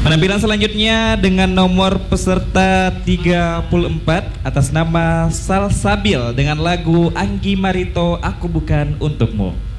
Penampilan selanjutnya dengan nomor peserta 34 atas nama Salsabil dengan lagu Anggi Marito Aku Bukan Untukmu.